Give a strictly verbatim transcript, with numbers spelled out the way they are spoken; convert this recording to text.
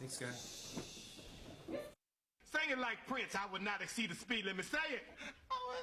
Thanks, guy. Sing it like Prince, I would not exceed the speed limit. Say it.